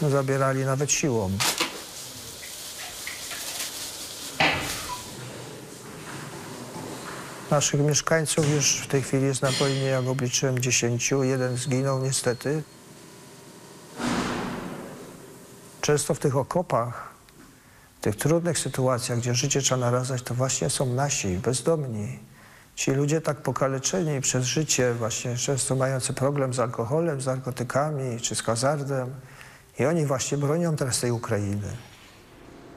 zabierali nawet siłą. Naszych mieszkańców już w tej chwili jest na wojnie, jak obliczyłem, 10. Jeden zginął niestety. Często w tych okopach, w tych trudnych sytuacjach, gdzie życie trzeba narażać, to właśnie są nasi, bezdomni. Ci ludzie tak pokaleczeni przez życie, właśnie często mający problem z alkoholem, z narkotykami czy z hazardem. I oni właśnie bronią teraz tej Ukrainy.